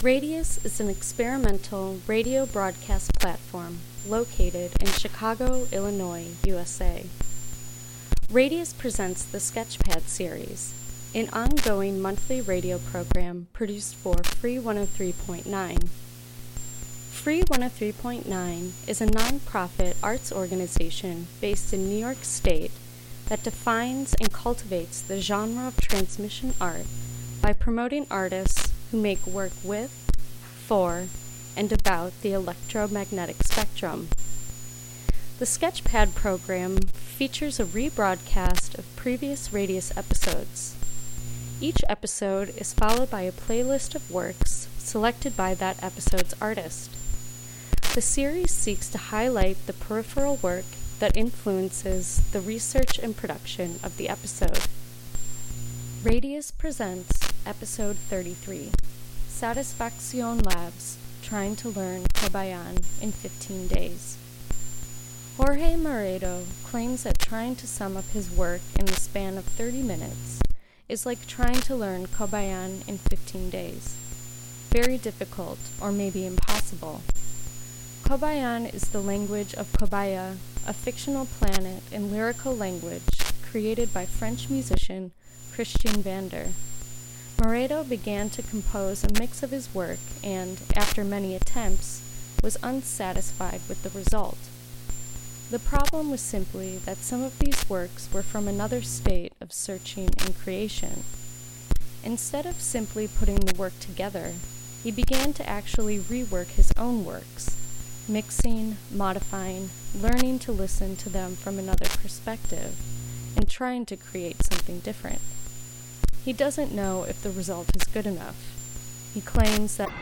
Radius is an experimental radio broadcast platform located in Chicago, Illinois, USA. Radius presents the Sketchpad series, an ongoing monthly radio program produced for Free 103.9. Free 103.9 is a nonprofit arts organization based in New York State that defines and cultivates the genre of transmission art by promoting artists who make work with, for, and about the electromagnetic spectrum. The Sketchpad program features a rebroadcast of previous Radius episodes. Each episode is followed by a playlist of works selected by that episode's artist. The series seeks to highlight the peripheral work that influences the research and production of the episode. Radius presents Episode 33, Satisfaction Labs, Trying to Learn Cobayan in 15 Days. Jorge Moredo claims that trying to sum up his work in the span of 30 minutes is like trying to learn Cobayan in 15 days. Very difficult, or maybe impossible. Cobayan is the language of Cobaya, a fictional planet in lyrical language created by French musician Christian Vander. Moredo began to compose a mix of his work and, after many attempts, was unsatisfied with the result. The problem was simply that some of these works were from another state of searching and creation. Instead of simply putting the work together, he began to actually rework his own works, mixing, modifying, learning to listen to them from another perspective, and trying to create something different. He doesn't know if the result is good enough. He claims that